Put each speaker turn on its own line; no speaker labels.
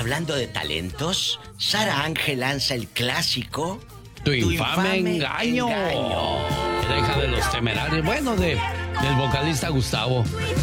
hablando de talentos, Sara Ángel lanza el clásico
Tu infame engaño. La hija de los Temerarios. Bueno, del vocalista Gustavo.